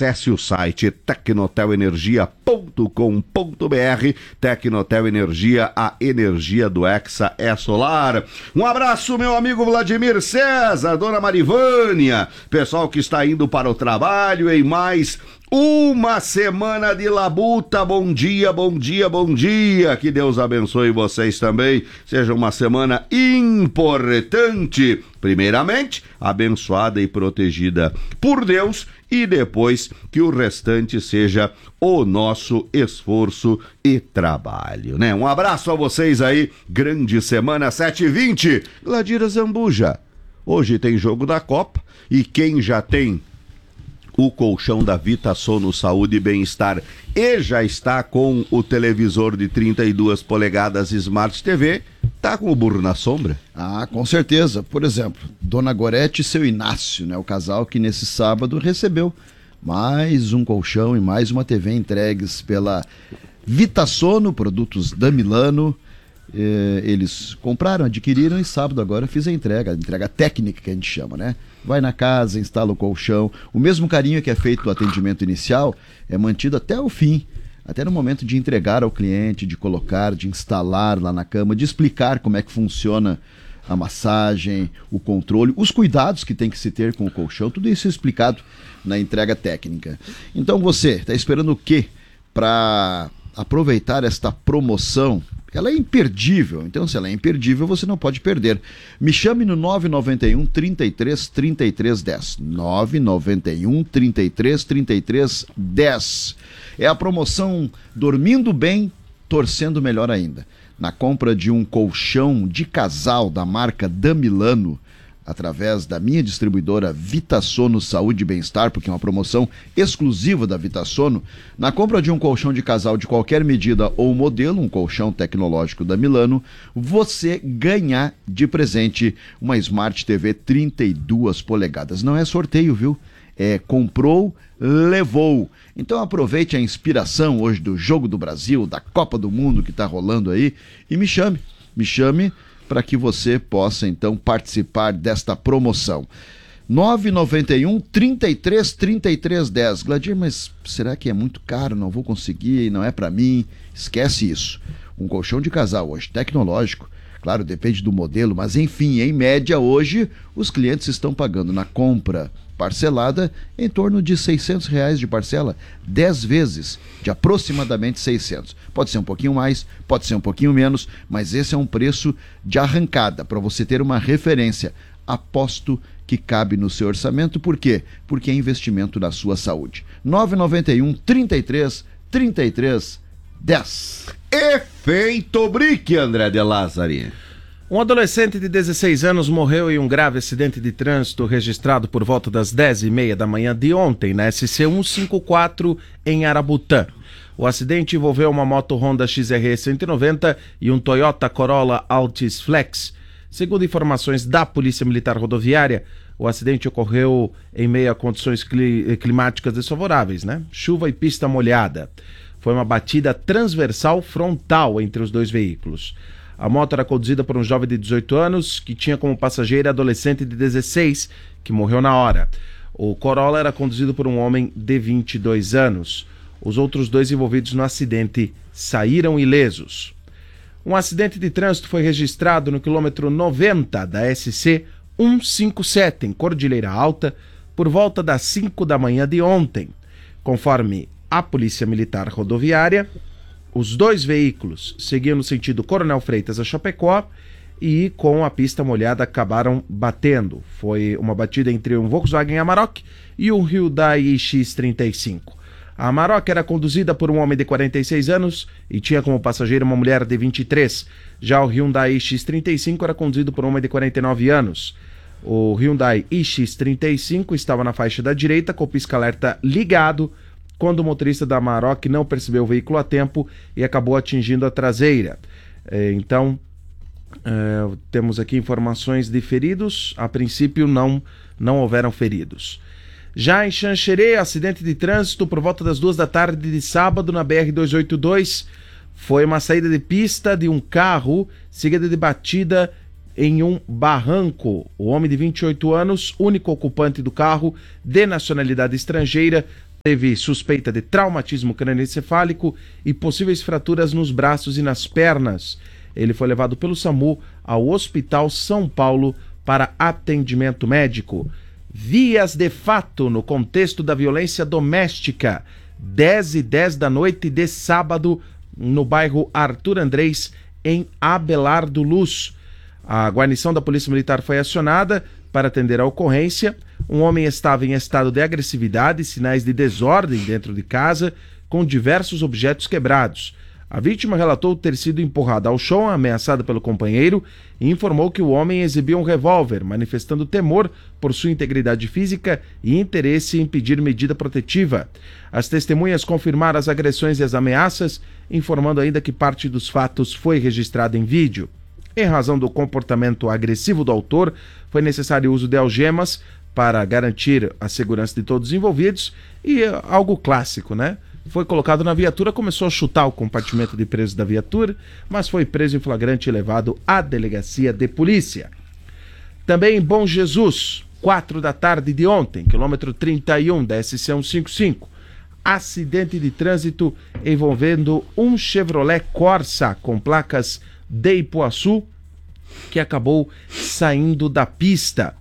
acesse o site tecnotelenergia.com.br. Tecnotel Energia, a energia do Hexa é solar. Um abraço, meu amigo Vladimir César, dona Marivânia, pessoal que está indo para o trabalho em mais uma semana de labuta. Bom dia, bom dia, bom dia. Que Deus abençoe vocês também. Seja uma semana importante. Primeiramente, abençoada e protegida por Deus, e depois que o restante seja o nosso esforço e trabalho, né? Um abraço a vocês aí. Grande semana, 7h20. Gladira Zambuja. Hoje tem jogo da Copa e quem já tem o colchão da VitaSono Saúde e Bem-Estar e já está com o televisor de 32 polegadas Smart TV, tá com o burro na sombra? Ah, com certeza. Por exemplo, Dona Gorete e seu Inácio, né? O casal que nesse sábado recebeu mais um colchão e mais uma TV entregues pela VitaSono, produtos da Milano. Eles compraram, adquiriram e sábado agora fiz a entrega técnica que a gente chama, né? Vai na casa, instala o colchão, o mesmo carinho que é feito no atendimento inicial é mantido até o fim, até no momento de entregar ao cliente, de colocar, de instalar lá na cama, de explicar como é que funciona a massagem, o controle, os cuidados que tem que se ter com o colchão, tudo isso é explicado na entrega técnica. Então você está esperando o quê para aproveitar esta promoção? Ela é imperdível, então se ela é imperdível, você não pode perder. Me chame no 991 33 33 10. 991 33 33 10. É a promoção Dormindo Bem, Torcendo Melhor Ainda. Na compra de um colchão de casal da marca da Milano, através da minha distribuidora VitaSono Saúde e Bem-Estar, porque é uma promoção exclusiva da VitaSono, na compra de um colchão de casal de qualquer medida ou modelo, um colchão tecnológico da Milano, você ganha de presente uma Smart TV 32 polegadas. Não é sorteio, viu? Comprou, levou. Então aproveite a inspiração hoje do Jogo do Brasil, da Copa do Mundo que está rolando aí, e me chame para que você possa então participar desta promoção. 991 33 33 10. Gladir, mas será que é muito caro? Não vou conseguir, não é para mim. Esquece isso. Um colchão de casal hoje tecnológico, claro, depende do modelo, mas enfim, em média hoje os clientes estão pagando na compra parcelada em torno de R$600 de parcela, 10 vezes, de aproximadamente 600. Pode ser um pouquinho mais, pode ser um pouquinho menos, mas esse é um preço de arrancada, para você ter uma referência. Aposto que cabe no seu orçamento. Por quê? Porque é investimento na sua saúde. 991 33 33 10. Efeito Brick, André de Lázari. Um adolescente de 16 anos morreu em um grave acidente de trânsito registrado por volta das 10h30 da manhã de ontem na SC 154 em Arabutã. O acidente envolveu uma moto Honda XR 190 e um Toyota Corolla Altis Flex. Segundo informações da Polícia Militar Rodoviária, o acidente ocorreu em meio a condições climáticas desfavoráveis, né? Chuva e pista molhada. Foi uma batida transversal frontal entre os dois veículos. A moto era conduzida por um jovem de 18 anos que tinha como passageiro adolescente de 16, que morreu na hora. O Corolla era conduzido por um homem de 22 anos. Os outros dois envolvidos no acidente saíram ilesos. Um acidente de trânsito foi registrado no quilômetro 90 da SC 157, em Cordilheira Alta, por volta das 5 da manhã de ontem. Conforme a Polícia Militar Rodoviária, os dois veículos seguiam no sentido Coronel Freitas a Chapecó e com a pista molhada acabaram batendo. Foi uma batida entre um Volkswagen Amarok e um Hyundai iX35. A Amarok era conduzida por um homem de 46 anos e tinha como passageiro uma mulher de 23. Já o Hyundai iX35 era conduzido por um homem de 49 anos. O Hyundai iX35 estava na faixa da direita com o pisca-alerta ligado quando o motorista da Amarok não percebeu o veículo a tempo e acabou atingindo a traseira. Então, temos aqui informações de feridos. A princípio, não houveram feridos. Já em Xanxerê, acidente de trânsito por volta das 2 da tarde de sábado na BR-282. Foi uma saída de pista de um carro, seguida de batida em um barranco. O homem de 28 anos, único ocupante do carro, de nacionalidade estrangeira, teve suspeita de traumatismo crânioencefálico e possíveis fraturas nos braços e nas pernas. Ele foi levado pelo SAMU ao Hospital São Paulo para atendimento médico. Vias de fato no contexto da violência doméstica. 10h10 da noite de sábado, no bairro Arthur Andrés, em Abelardo Luz. A guarnição da Polícia Militar foi acionada para atender a ocorrência. Um homem estava em estado de agressividade e sinais de desordem dentro de casa, com diversos objetos quebrados. A vítima relatou ter sido empurrada ao chão, ameaçada pelo companheiro, e informou que o homem exibia um revólver, manifestando temor por sua integridade física e interesse em pedir medida protetiva. As testemunhas confirmaram as agressões e as ameaças, informando ainda que parte dos fatos foi registrada em vídeo. Em razão do comportamento agressivo do autor, foi necessário o uso de algemas para garantir a segurança de todos os envolvidos e algo clássico, né? Foi colocado na viatura, começou a chutar o compartimento de preso da viatura, mas foi preso em flagrante e levado à delegacia de polícia. Também em Bom Jesus, 4 da tarde de ontem, quilômetro 31 da SC 155, acidente de trânsito envolvendo um Chevrolet Corsa com placas de Ipuaçu, que acabou saindo da pista.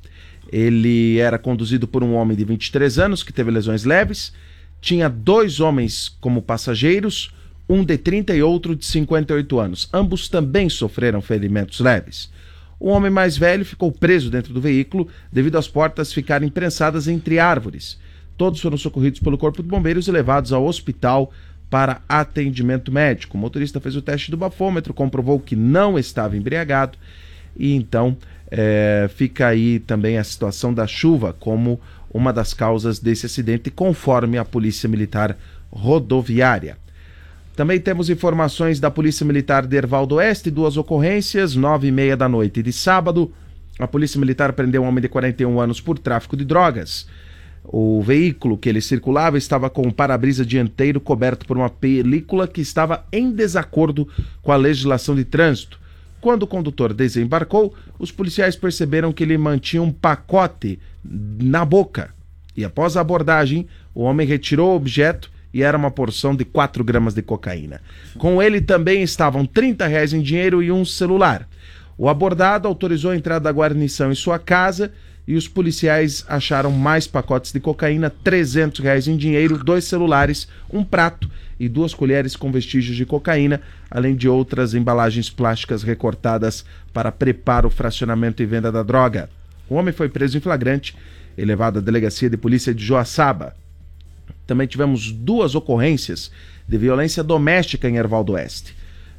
Ele era conduzido por um homem de 23 anos que teve lesões leves. Tinha 2 homens como passageiros, um de 30 e outro de 58 anos. Ambos também sofreram ferimentos leves. O homem mais velho ficou preso dentro do veículo devido às portas ficarem prensadas entre árvores. Todos foram socorridos pelo Corpo de Bombeiros e levados ao hospital para atendimento médico. O motorista fez o teste do bafômetro, comprovou que não estava embriagado e então fica aí também a situação da chuva como uma das causas desse acidente, conforme a Polícia Militar Rodoviária. Também temos informações da Polícia Militar de Erval do Oeste, 2 ocorrências, 9h30 da noite de sábado. A Polícia Militar prendeu um homem de 41 anos por tráfico de drogas. O veículo que ele circulava estava com o para-brisa dianteiro coberto por uma película que estava em desacordo com a legislação de trânsito. Quando o condutor desembarcou, os policiais perceberam que ele mantinha um pacote na boca. E após a abordagem, o homem retirou o objeto e era uma porção de 4 gramas de cocaína. Com ele também estavam R$30 em dinheiro e um celular. O abordado autorizou a entrada da guarnição em sua casa e os policiais acharam mais pacotes de cocaína, R$300 em dinheiro, 2 celulares, um prato e 2 colheres com vestígios de cocaína, além de outras embalagens plásticas recortadas para preparo, fracionamento e venda da droga. O homem foi preso em flagrante e levado à delegacia de polícia de Joaçaba. Também tivemos 2 ocorrências de violência doméstica em Erval do Oeste.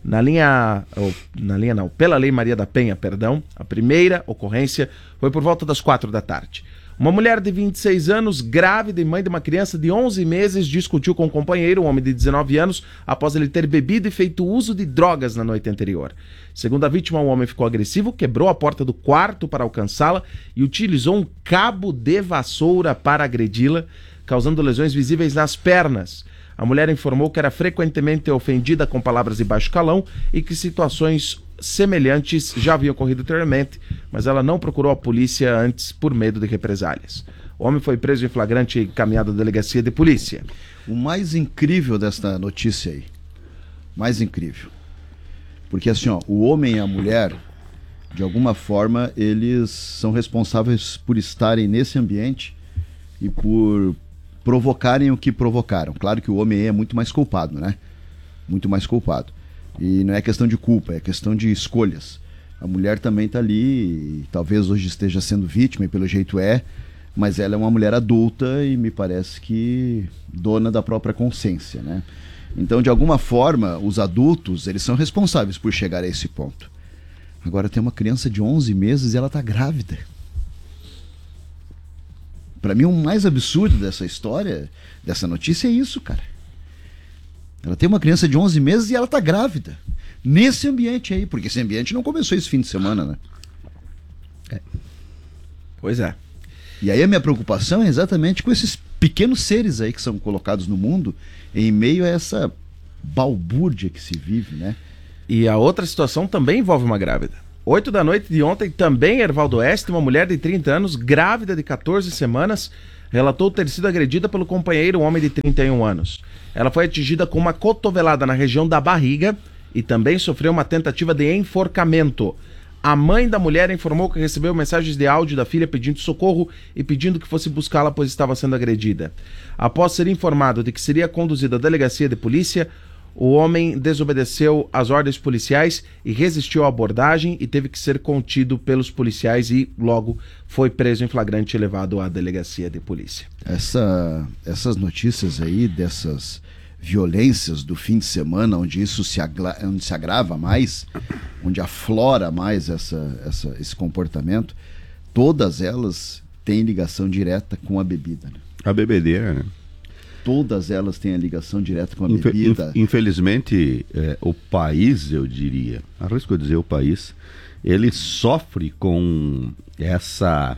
Pela Lei Maria da Penha, a primeira ocorrência foi por volta das 4 da tarde. Uma mulher de 26 anos, grávida e mãe de uma criança de 11 meses, discutiu com o companheiro, um homem de 19 anos, após ele ter bebido e feito uso de drogas na noite anterior. Segundo a vítima, o homem ficou agressivo, quebrou a porta do quarto para alcançá-la e utilizou um cabo de vassoura para agredi-la, causando lesões visíveis nas pernas. A mulher informou que era frequentemente ofendida com palavras de baixo calão e que situações semelhantes já haviam ocorrido anteriormente, mas ela não procurou a polícia antes por medo de represálias. O homem foi preso em flagrante e encaminhado à delegacia de polícia. O mais incrível desta notícia aí, mais incrível, porque assim, o homem e a mulher, de alguma forma, eles são responsáveis por estarem nesse ambiente e por provocarem o que provocaram. Claro que o homem é muito mais culpado, né? Muito mais culpado. E não é questão de culpa, é questão de escolhas. A mulher também está ali, e talvez hoje esteja sendo vítima, e pelo jeito mas ela é uma mulher adulta e me parece que dona da própria consciência, né? Então, de alguma forma, os adultos, eles são responsáveis por chegar a esse ponto. Agora tem uma criança de 11 meses e ela está grávida. Para mim, o mais absurdo dessa história, dessa notícia, é isso, cara. Ela tem uma criança de 11 meses e ela tá grávida. Nesse ambiente aí, porque esse ambiente não começou esse fim de semana, né? Pois é. E aí a minha preocupação é exatamente com esses pequenos seres aí que são colocados no mundo em meio a essa balbúrdia que se vive, né? E a outra situação também envolve uma grávida. 8 da noite de ontem, também em Erval do Oeste, uma mulher de 30 anos, grávida de 14 semanas, relatou ter sido agredida pelo companheiro, um homem de 31 anos. Ela foi atingida com uma cotovelada na região da barriga e também sofreu uma tentativa de enforcamento. A mãe da mulher informou que recebeu mensagens de áudio da filha pedindo socorro e pedindo que fosse buscá-la, pois estava sendo agredida. Após ser informado de que seria conduzido à delegacia de polícia, o homem desobedeceu às ordens policiais e resistiu à abordagem e teve que ser contido pelos policiais e logo foi preso em flagrante e levado à delegacia de polícia. Essas notícias aí, dessas violências do fim de semana, onde isso se agrava mais, onde aflora mais esse comportamento, todas elas têm ligação direta com a bebida. Né? A bebedeira, né? Todas elas têm a ligação direta com a bebida. Infelizmente, o país, eu diria, arrisco dizer o país, ele sofre com essa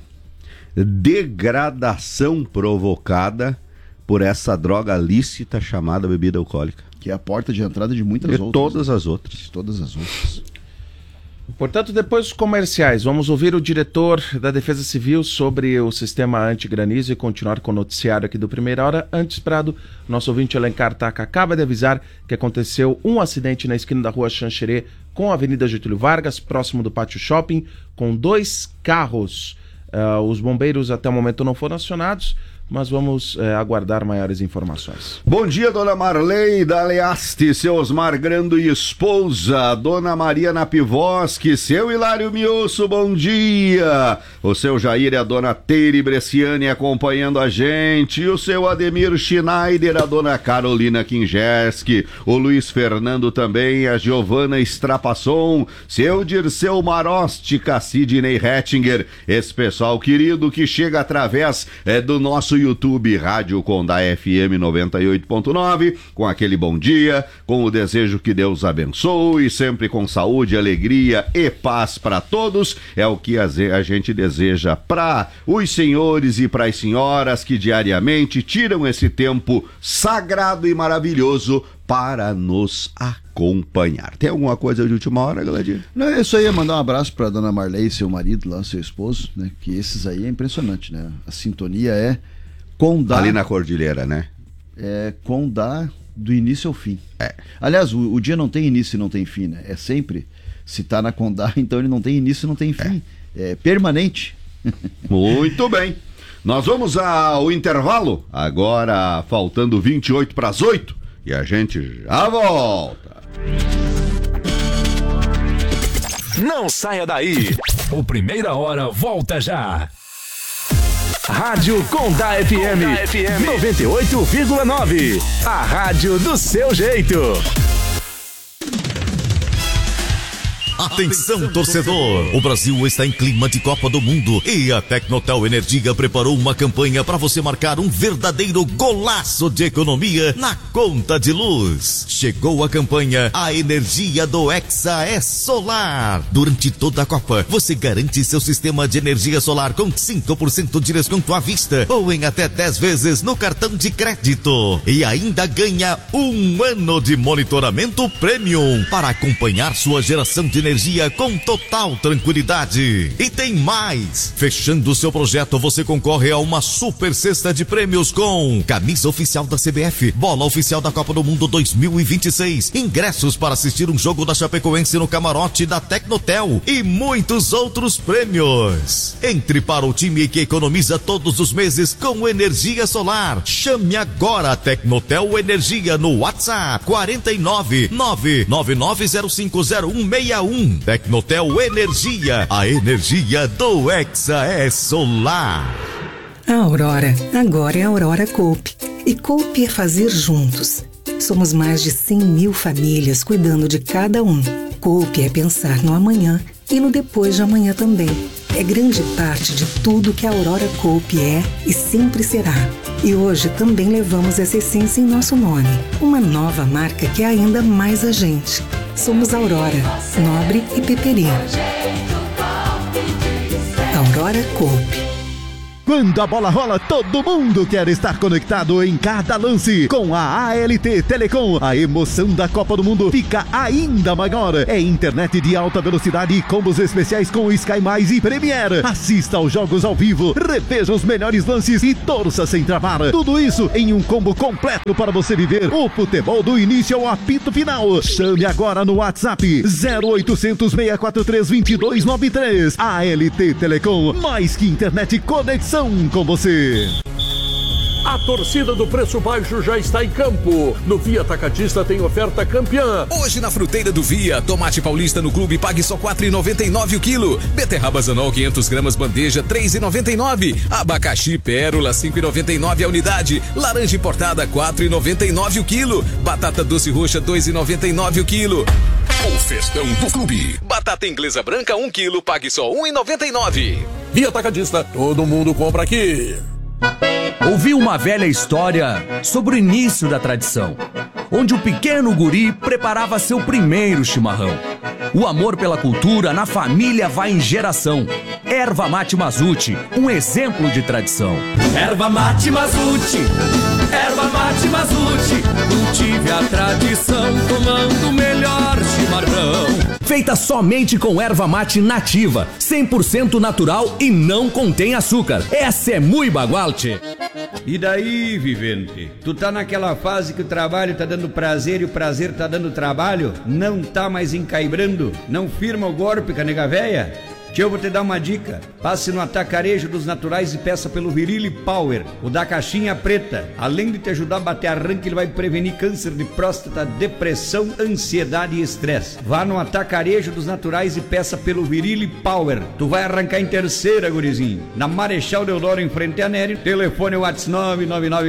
degradação provocada por essa droga lícita chamada bebida alcoólica. Que é a porta de entrada de muitas outras. Todas as outras. Todas as outras. Portanto, depois dos comerciais, vamos ouvir o diretor da Defesa Civil sobre o sistema antigranizo e continuar com o noticiário aqui do Primeira Hora. Antes, Prado, nosso ouvinte Alencar Taca acaba de avisar que aconteceu um acidente na esquina da rua Xanxerê com a Avenida Getúlio Vargas, próximo do Pátio Shopping, com 2 carros. Os bombeiros até o momento não foram acionados, mas vamos aguardar maiores informações. Bom dia, dona Marley da Leaste, seu Osmar Grando e esposa, dona Maria Napivoski, seu Hilário Miosso, bom dia. O seu Jair e a dona Teire Bresciani acompanhando a gente, e o seu Ademir Schneider, a dona Carolina Kingerski, o Luiz Fernando também, a Giovana Strapasson, seu Dirceu Marostica, Sidney Hettinger, esse pessoal querido que chega através do nosso YouTube Rádio Condá FM 98.9, com aquele bom dia, com o desejo que Deus abençoe, sempre com saúde, alegria e paz para todos, é o que a gente deseja para os senhores e para as senhoras que diariamente tiram esse tempo sagrado e maravilhoso para nos acompanhar. Tem alguma coisa de última hora, Gladinho? Não, é isso aí, mandar um abraço para dona Marley, seu marido lá, seu esposo, né? Que esses aí é impressionante, né? A sintonia é Condá. Ali na Cordilheira, né? É Condá do início ao fim. Aliás, o dia não tem início e não tem fim, né? É sempre, se tá na Condá, então ele não tem início e não tem fim. É permanente. Muito bem. Nós vamos ao intervalo, agora faltando 28 para as 8. E a gente já volta. Não saia daí. O Primeira Hora volta já. Rádio Condá FM 98,9. A rádio do seu jeito. Atenção, torcedor! O Brasil está em clima de Copa do Mundo e a Tecnotel Energia preparou uma campanha para você marcar um verdadeiro golaço de economia na conta de luz. Chegou a campanha A Energia do Hexa é Solar. Durante toda a Copa, você garante seu sistema de energia solar com 5% de desconto à vista ou em até 10 vezes no cartão de crédito. E ainda ganha 1 ano de monitoramento premium para acompanhar sua geração de energia com total tranquilidade. E tem mais! Fechando seu projeto, você concorre a uma super cesta de prêmios com camisa oficial da CBF, bola oficial da Copa do Mundo 2026, ingressos para assistir um jogo da Chapecoense no camarote da Tecnotel e muitos outros prêmios. Entre para o time que economiza todos os meses com energia solar. Chame agora a Tecnotel Energia no WhatsApp 49 999050161. Tecnotel Energia, a energia do Hexa é solar. A Aurora, agora é a Aurora Coop. E Coop é fazer juntos. Somos mais de 100 mil famílias cuidando de cada um. Coop é pensar no amanhã e no depois de amanhã também. É grande parte de tudo que a Aurora Coop é e sempre será. E hoje também levamos essa essência em nosso nome. Uma nova marca que é ainda mais a gente. Somos Aurora, Nobre e Peperi. Aurora Coop. Quando a bola rola, todo mundo quer estar conectado em cada lance. Com a ALT Telecom, a emoção da Copa do Mundo fica ainda maior. É internet de alta velocidade e combos especiais com Sky Mais e Premiere. Assista aos jogos ao vivo, reveja os melhores lances e torça sem travar. Tudo isso em um combo completo para você viver o futebol do início ao apito final. Chame agora no WhatsApp 0800 643 2293. ALT Telecom, mais que internet, conexão com você. A torcida do Preço Baixo já está em campo. No Via Atacadista tem oferta campeã. Hoje na fruteira do Via, tomate paulista no clube pague só R$ 4,99 o quilo. Beterraba Zanol 500 gramas bandeja R$ 3,99. Abacaxi pérola R$ 5,99 a unidade. Laranja importada R$ 4,99 o quilo. Batata doce roxa R$ 2,99 o quilo. O festão do clube. Batata inglesa branca 1 quilo, pague só R$ 1,99. Via Atacadista, todo mundo compra aqui. Ouvi uma velha história sobre o início da tradição, onde o pequeno guri preparava seu primeiro chimarrão. O amor pela cultura na família vai em geração. Erva Mate Mazuti, um exemplo de tradição. Erva Mate Mazuti, Erva Mate Mazuti, cultive a tradição tomando o melhor chimarrão. Feita somente com erva mate nativa, 100% natural e não contém açúcar. Essa é muito bagualte. E daí, vivente? Tu tá naquela fase que o trabalho tá dando prazer e o prazer tá dando trabalho? Não tá mais encaibrando? Não firma o golpe, canega véia? Eu vou te dar uma dica. Passe no Atacarejo dos Naturais e peça pelo Virile Power, o da caixinha preta. Além de te ajudar a bater arranque, ele vai prevenir câncer de próstata, depressão, ansiedade e estresse. Vá no Atacarejo dos Naturais e peça pelo Virile Power. Tu vai arrancar em terceira, gurizinho. Na Marechal Deodoro, em frente a Nery. Telefone WhatsApp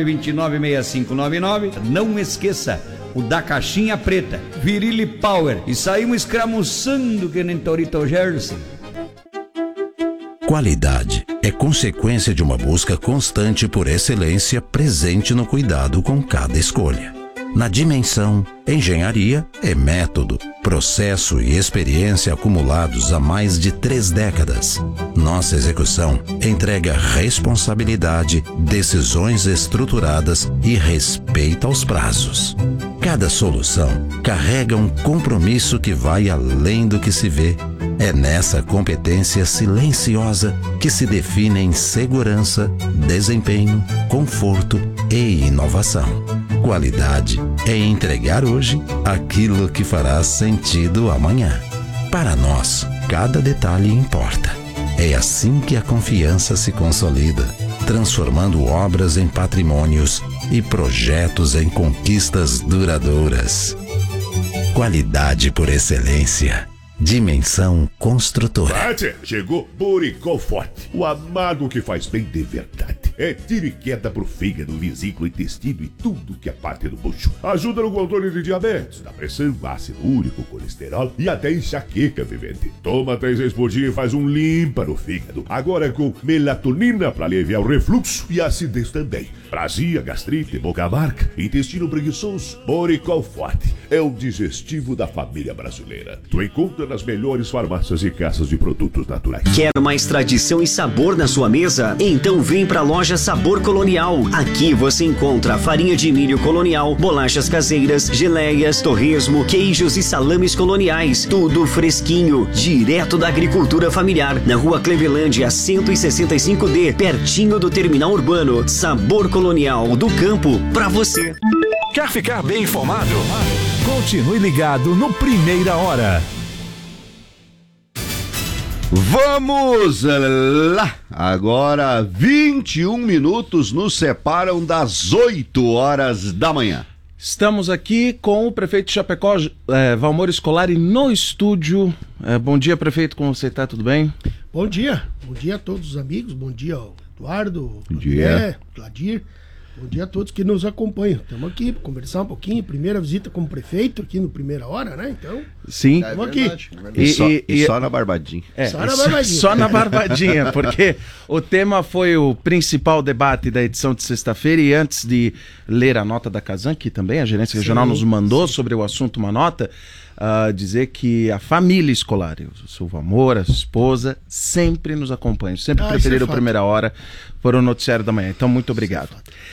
999296599. Não esqueça, o da caixinha preta, Virile Power. E saímos escramuçando que nem Torito Jersey. Qualidade é consequência de uma busca constante por excelência presente no cuidado com cada escolha. Na Dimensão, engenharia é método, processo e experiência acumulados há mais de 3 décadas. Nossa execução entrega responsabilidade, decisões estruturadas e respeito aos prazos. Cada solução carrega um compromisso que vai além do que se vê. É nessa competência silenciosa que se definem segurança, desempenho, conforto e inovação. Qualidade é entregar hoje aquilo que fará sentido amanhã. Para nós, cada detalhe importa. É assim que a confiança se consolida, transformando obras em patrimônios e projetos em conquistas duradouras. Qualidade por excelência. Dimensão Construtora. Bate, chegou Boricol Forte, o amado que faz bem de verdade. É tiro e queda pro fígado, vesícula, intestino e tudo que é parte do bucho. Ajuda no controle de diabetes, da pressão, ácido úrico, colesterol e até enxaqueca, vivente. Toma 3 vezes por dia e faz um limpa no fígado. Agora com melatonina para aliviar o refluxo e acidez também. Azia, gastrite, boca marca, intestino preguiçoso. Boricol Forte é o digestivo da família brasileira. Tu encontra nas melhores farmácias e casas de produtos naturais. Quer mais tradição e sabor na sua mesa? Então vem pra loja Sabor Colonial. Aqui você encontra farinha de milho colonial, bolachas caseiras, geleias, torresmo, queijos e salames coloniais. Tudo fresquinho, direto da agricultura familiar. Na rua Clevelândia 165D, pertinho do terminal urbano. Sabor Colonial do campo pra você. Quer ficar bem informado? Continue ligado no Primeira Hora. Vamos lá! Agora 21 minutos nos separam das 8 horas da manhã. Estamos aqui com o prefeito de Chapecó, Valmor Scolari, no estúdio. Bom dia, prefeito, como você está? Tudo bem? Bom dia a todos os amigos, bom dia ao Eduardo, Bom dia. Cladir. Bom dia a todos que nos acompanham. Estamos aqui para conversar um pouquinho. Primeira visita como prefeito aqui no Primeira Hora, né? Então, sim. Estamos aqui. E só na Barbadinha. Só na Barbadinha. Só na Barbadinha, porque o tema foi o principal debate da edição de sexta-feira, e antes de ler a nota da Casan, que também a gerência regional nos mandou sobre o assunto uma nota, dizer que a família escolar, o seu amor, a sua esposa, sempre nos acompanham, sempre preferiram Primeira Hora para o noticiário da manhã. Então, muito obrigado.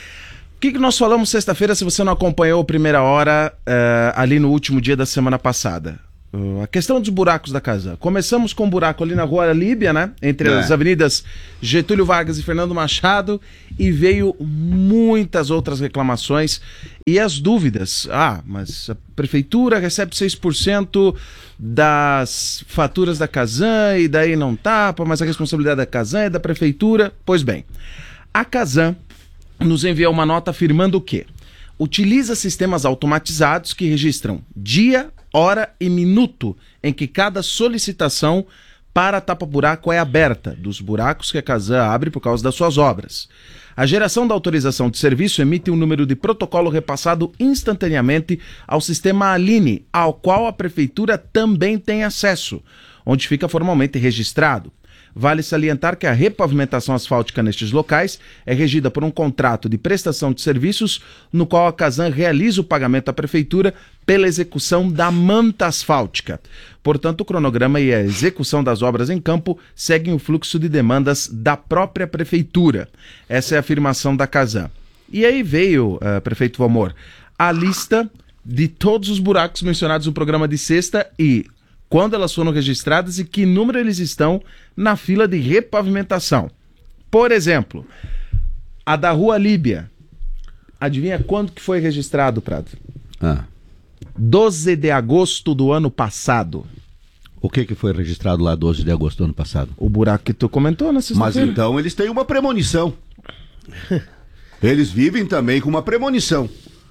O que nós falamos sexta-feira, se você não acompanhou a Primeira Hora ali no último dia da semana passada? A questão dos buracos da Casan. Começamos com um buraco ali na Rua Líbia, né? Entre as avenidas Getúlio Vargas e Fernando Machado, e veio muitas outras reclamações e as dúvidas. Mas a prefeitura recebe 6% das faturas da Casan e daí não tapa, mas a responsabilidade da Casan é da prefeitura. Pois bem, a Casan nos enviou uma nota afirmando o quê? Utiliza sistemas automatizados que registram dia, hora e minuto em que cada solicitação para tapa-buraco é aberta, dos buracos que a Casan abre por causa das suas obras. A geração da autorização de serviço emite um número de protocolo repassado instantaneamente ao sistema Aline, ao qual a prefeitura também tem acesso, onde fica formalmente registrado. Vale salientar que a repavimentação asfáltica nestes locais é regida por um contrato de prestação de serviços, no qual a Casan realiza o pagamento à prefeitura pela execução da manta asfáltica. Portanto, o cronograma e a execução das obras em campo seguem o fluxo de demandas da própria prefeitura. Essa é a afirmação da Casan. E aí veio, prefeito Valmor, a lista de todos os buracos mencionados no programa de sexta e quando elas foram registradas e que número eles estão na fila de repavimentação. Por exemplo, a da Rua Líbia. Adivinha quando que foi registrado, Prado? 12 de agosto do ano passado. O que foi registrado lá 12 de agosto do ano passado? O buraco que tu comentou na sexta-feira. Mas então eles têm uma premonição. Eles vivem também com uma premonição.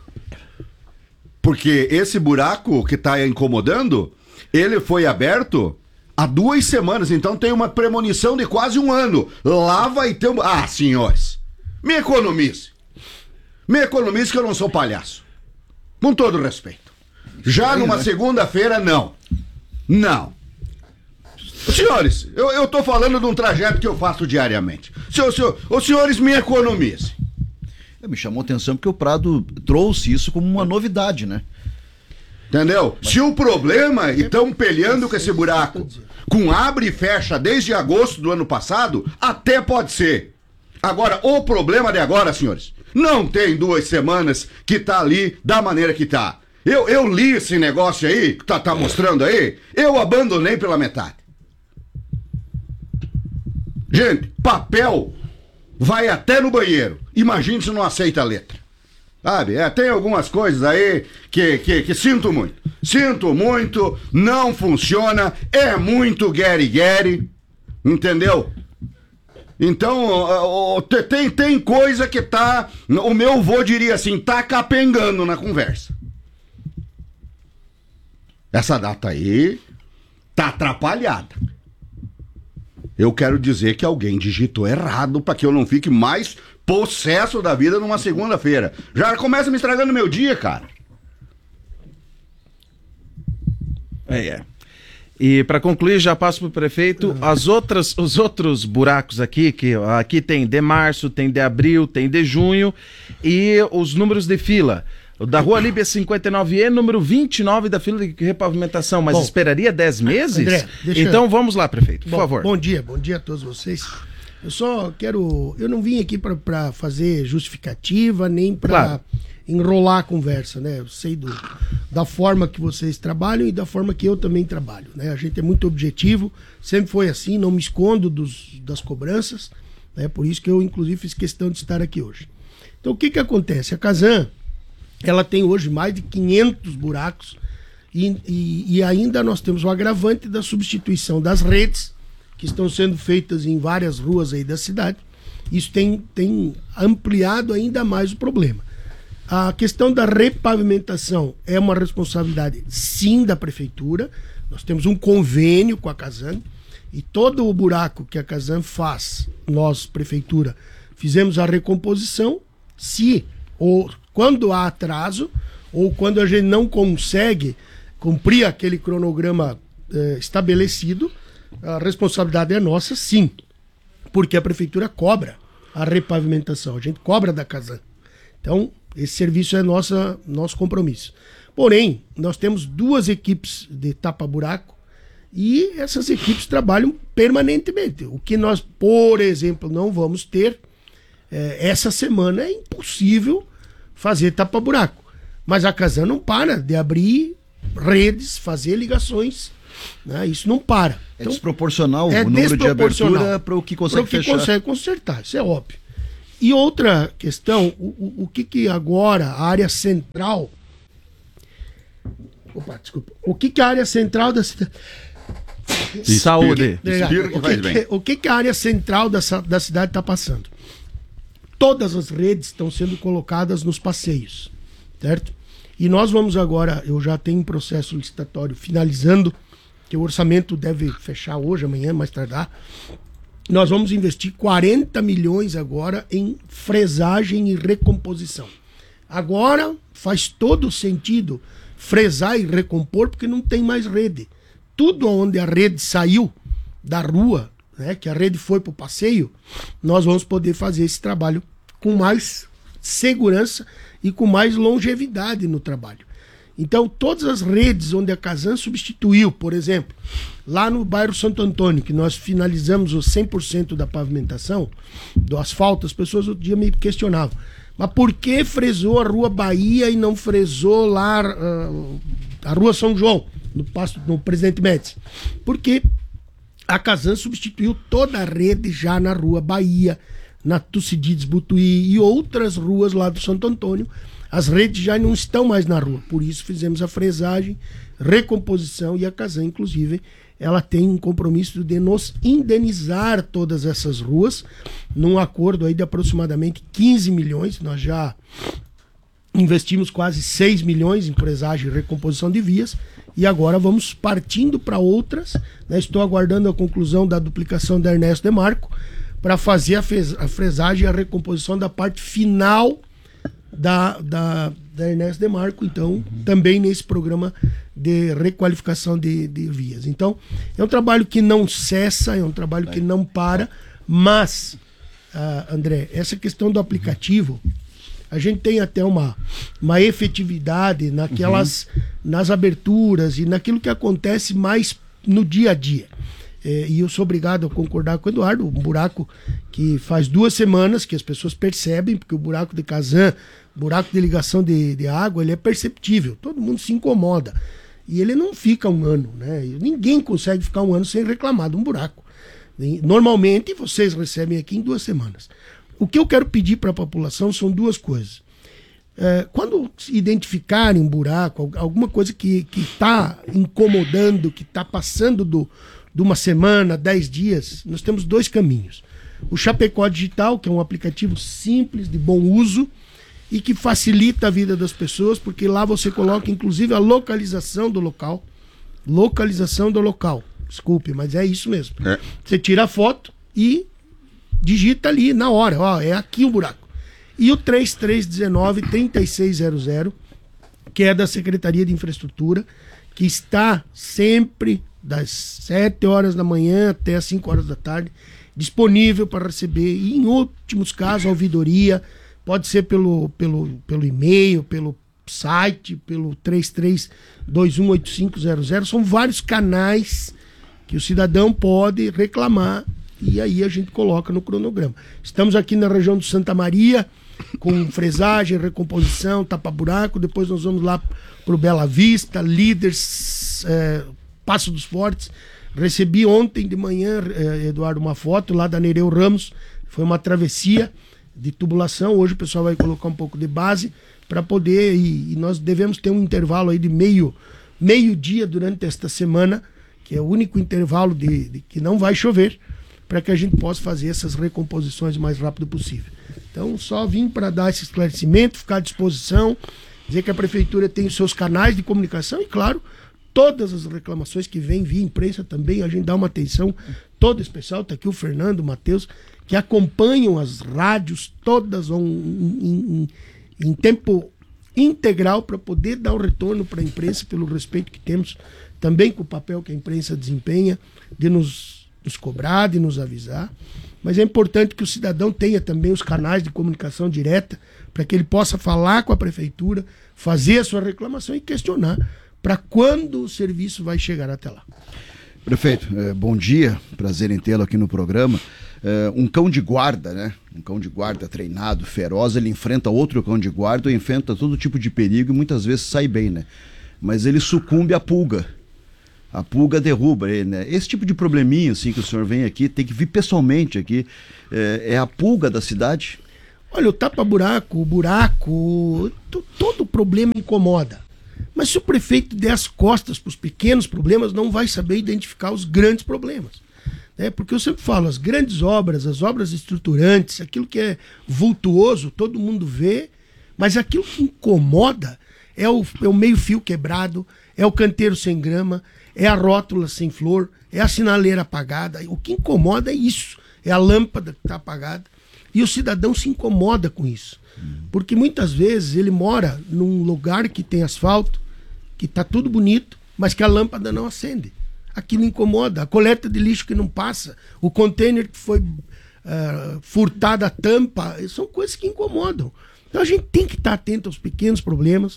Porque esse buraco que está incomodando, ele foi aberto há 2 semanas, então tem uma premonição de quase 1 ano. Lá vai ter senhores, me economize. Me economize que eu não sou palhaço. Com todo respeito. Já numa segunda-feira, não. Não. Senhores, eu tô falando de um trajeto que eu faço diariamente. Os senhores me economizem. Me chamou a atenção porque o Prado trouxe isso como uma novidade, né? Entendeu? Se o problema, estão peleando com esse buraco, com abre e fecha desde agosto do ano passado, até pode ser. Agora, o problema de agora, senhores, não tem 2 semanas que tá ali da maneira que tá. Eu li esse negócio aí, que tá mostrando aí, eu abandonei pela metade. Gente, papel vai até no banheiro. Imagine se não aceita a letra. Sabe, tem algumas coisas aí que sinto muito. Sinto muito, não funciona, é muito guere-guere, entendeu? Então, tem coisa que tá, o meu vô diria assim, tá capengando na conversa. Essa data aí tá atrapalhada. Eu quero dizer que alguém digitou errado para que eu não fique mais possesso da vida numa segunda-feira. Já começa me estragando meu dia, cara. E para concluir, já passo pro prefeito os outros buracos aqui, que aqui tem de março, tem de abril, tem de junho, e os números de fila. O da Rua Líbia 59E, número 29 da fila de repavimentação, mas esperaria 10 meses? André, então vamos lá, prefeito, por favor. Bom dia a todos vocês. Eu só quero... Eu não vim aqui para fazer justificativa, nem para enrolar a conversa, né? Eu sei da forma que vocês trabalham e da forma que eu também trabalho, né? A gente é muito objetivo, sempre foi assim, não me escondo das cobranças, né? Por isso que eu, inclusive, fiz questão de estar aqui hoje. Então, o que acontece? A Casan, ela tem hoje mais de 500 buracos e ainda nós temos o agravante da substituição das redes que estão sendo feitas em várias ruas aí da cidade. Isso tem ampliado ainda mais o problema. A questão da repavimentação é uma responsabilidade, sim, da prefeitura. Nós temos um convênio com a Casan e todo o buraco que a Casan faz, nós, prefeitura, fizemos a recomposição, quando há atraso ou quando a gente não consegue cumprir aquele cronograma estabelecido, a responsabilidade é nossa, sim, porque a prefeitura cobra a repavimentação, a gente cobra da Casan. Então, esse serviço é nosso compromisso. Porém, nós temos 2 equipes de tapa-buraco e essas equipes trabalham permanentemente. O que nós, por exemplo, não vamos ter, essa semana é impossível fazer tapa-buraco. Mas a Casan não para de abrir redes, fazer ligações, né? Isso não para. É desproporcional o número de abertura para o que consegue fechar. Para o que consegue consertar, isso é óbvio. E outra questão, o que agora a área central... Opa, desculpa. O que a área central da cidade... Saúde. O que a área central da cidade está passando? Todas as redes estão sendo colocadas nos passeios, certo? E nós vamos agora, eu já tenho um processo licitatório finalizando, que o orçamento deve fechar hoje, amanhã, mais tardar. Nós vamos investir 40 milhões agora em fresagem e recomposição. Agora faz todo sentido fresar e recompor, porque não tem mais rede. Tudo onde a rede saiu da rua, né, que a rede foi para o passeio, nós vamos poder fazer esse trabalho com mais segurança e com mais longevidade no trabalho. Então, todas as redes onde a Casan substituiu, por exemplo, lá no bairro Santo Antônio, que nós finalizamos os 100% da pavimentação, do asfalto, as pessoas outro dia me questionavam, mas por que fresou a Rua Bahia e não fresou lá a Rua São João, no Presidente Médici? Porque a Casan substituiu toda a rede já na Rua Bahia, na Tucídides Butuí e outras ruas lá do Santo Antônio. As redes já não estão mais na rua, por isso fizemos a fresagem, recomposição, e a Casan, inclusive, ela tem um compromisso de nos indenizar todas essas ruas, num acordo aí de aproximadamente 15 milhões, nós já investimos quase 6 milhões em fresagem e recomposição de vias, e agora vamos partindo para outras, né? Estou aguardando a conclusão da duplicação da Ernesto Demarco, para fazer a fresagem e a recomposição da parte final da Ernesto Demarco, então, também nesse programa de requalificação de vias. Então, é um trabalho que não cessa, é um trabalho que não para, mas, André, essa questão do aplicativo, a gente tem até uma efetividade nas aberturas e naquilo que acontece mais no dia a dia. E eu sou obrigado a concordar com o Eduardo, um buraco que faz 2 semanas que as pessoas percebem, porque o buraco de Casan, buraco de ligação de água, ele é perceptível, todo mundo se incomoda. E ele não fica 1 ano, né? Ninguém consegue ficar 1 ano sem reclamar de um buraco. Normalmente vocês recebem aqui em 2 semanas. O que eu quero pedir para a população são 2 coisas. Quando identificarem um buraco, alguma coisa que está incomodando, que está passando de uma semana, 10 dias, nós temos 2 caminhos. O Chapecó Digital, que é um aplicativo simples, de bom uso, e que facilita a vida das pessoas, porque lá você coloca, inclusive, a localização do local. Desculpe, mas é isso mesmo. Você tira a foto e digita ali na hora, ó, é aqui o buraco. E o 3319-3600, que é da Secretaria de Infraestrutura, que está sempre das 7 horas da manhã até as 5 horas da tarde, disponível para receber, e em últimos casos, a ouvidoria, pode ser pelo e-mail, pelo site, pelo 33218500, são vários canais que o cidadão pode reclamar, e aí a gente coloca no cronograma. Estamos aqui na região do Santa Maria, com fresagem, recomposição, tapa-buraco, depois nós vamos lá para o Bela Vista, Líderes, Passo dos Fortes. Recebi ontem de manhã, Eduardo, uma foto lá da Nereu Ramos, foi uma travessia de tubulação, hoje o pessoal vai colocar um pouco de base para poder, e nós devemos ter um intervalo aí de meio-dia durante esta semana, que é o único intervalo de que não vai chover, para que a gente possa fazer essas recomposições o mais rápido possível. Então, só vim para dar esse esclarecimento, ficar à disposição, dizer que a Prefeitura tem os seus canais de comunicação e, claro, todas as reclamações que vêm via imprensa também, a gente dá uma atenção toda especial. Está aqui o Fernando, o Matheus, que acompanham as rádios todas em tempo integral para poder dar o retorno para a imprensa, pelo respeito que temos também com o papel que a imprensa desempenha, de nos cobrar, de nos avisar. Mas é importante que o cidadão tenha também os canais de comunicação direta para que ele possa falar com a prefeitura, fazer a sua reclamação e questionar para quando o serviço vai chegar até lá. Prefeito, bom dia, prazer em tê-lo aqui no programa. Um cão de guarda, né? Um cão de guarda treinado, feroz, ele enfrenta outro cão de guarda, enfrenta todo tipo de perigo e muitas vezes sai bem, né? Mas ele sucumbe à pulga. A pulga derruba ele, né? Esse tipo de probleminha, assim, que o senhor vem aqui, tem que vir pessoalmente aqui. É a pulga da cidade? Olha, o tapa-buraco, o buraco, todo problema incomoda. Mas se o prefeito der as costas para os pequenos problemas, não vai saber identificar os grandes problemas. Porque eu sempre falo, as grandes obras, as obras estruturantes, aquilo que é vultuoso, todo mundo vê, mas aquilo que incomoda é o meio-fio quebrado, é o canteiro sem grama, é a rótula sem flor, é a sinaleira apagada. O que incomoda é isso, é a lâmpada que está apagada. E o cidadão se incomoda com isso. Porque muitas vezes ele mora num lugar que tem asfalto, que está tudo bonito, mas que a lâmpada não acende. Aquilo incomoda. A coleta de lixo que não passa, o container que foi furtada a tampa, são coisas que incomodam. Então a gente tem que estar atento aos pequenos problemas,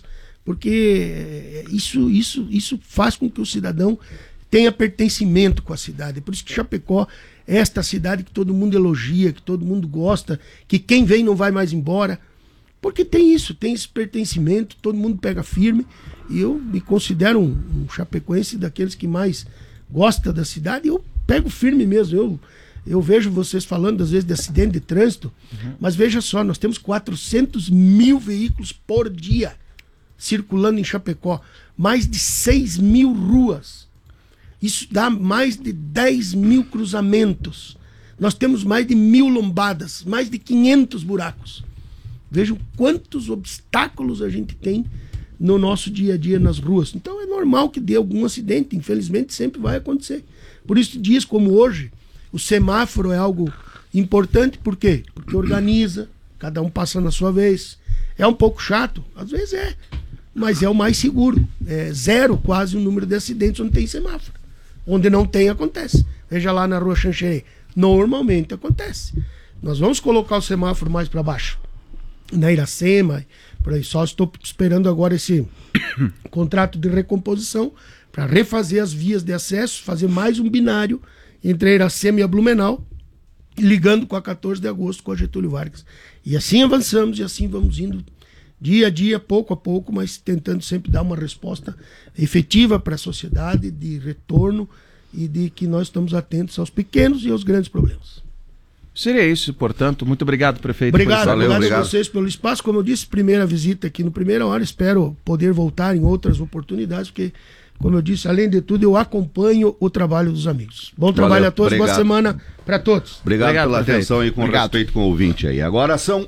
porque isso faz com que o cidadão tenha pertencimento com a cidade. É por isso que Chapecó é esta cidade que todo mundo elogia, que todo mundo gosta, que quem vem não vai mais embora, porque tem esse pertencimento, todo mundo pega firme, e eu me considero um chapecoense daqueles que mais gosta da cidade, e eu pego firme mesmo. Eu vejo vocês falando às vezes de acidente de trânsito, mas veja só, nós temos 400 mil veículos por dia circulando em Chapecó, mais de 6 mil ruas. Isso dá mais de 10 mil cruzamentos. Nós temos mais de 1.000 lombadas, mais de 500 buracos. Vejam quantos obstáculos a gente tem no nosso dia a dia nas ruas. Então é normal que dê algum acidente, infelizmente sempre vai acontecer. Por isso, dias como hoje, o semáforo é algo importante. Por quê? Porque organiza, cada um passa na sua vez. É um pouco chato, às vezes mas é o mais seguro. É zero quase o número de acidentes onde tem semáforo. Onde não tem, acontece. Veja lá na Rua Xanxerê, normalmente acontece. Nós vamos colocar o semáforo mais para baixo, na Iracema, por aí. Só estou esperando agora esse contrato de recomposição para refazer as vias de acesso, fazer mais um binário entre a Iracema e a Blumenau, ligando com a 14 de agosto com a Getúlio Vargas. E assim avançamos e assim vamos indo dia a dia, pouco a pouco, mas tentando sempre dar uma resposta efetiva para a sociedade, de retorno e de que nós estamos atentos aos pequenos e aos grandes problemas. Seria isso, portanto. Muito obrigado, prefeito. Obrigado a vocês pelo espaço. Como eu disse, primeira visita aqui no Primeira Hora. Espero poder voltar em outras oportunidades, porque, como eu disse, além de tudo, eu acompanho o trabalho dos amigos. Bom trabalho a todos, boa semana para todos. Obrigado pela atenção e com respeito com o ouvinte aí. Agora são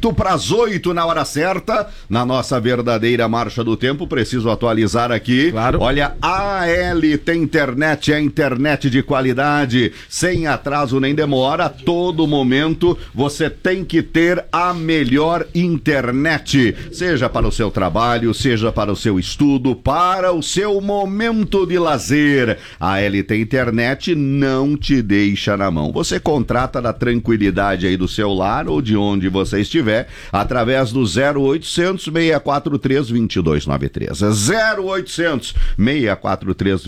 7:08 na hora certa, na nossa verdadeira marcha do tempo. Preciso atualizar aqui. Claro. Olha, a ALT Internet é internet de qualidade, sem atraso nem demora. A todo momento você tem que ter a melhor internet, seja para o seu trabalho, seja para o seu estudo, para o seu momento de lazer. A ALT Internet não te deixa na mão. Você contrata na tranquilidade aí do seu lar ou de onde você estiver, através do 0800 643 2293. 0800 643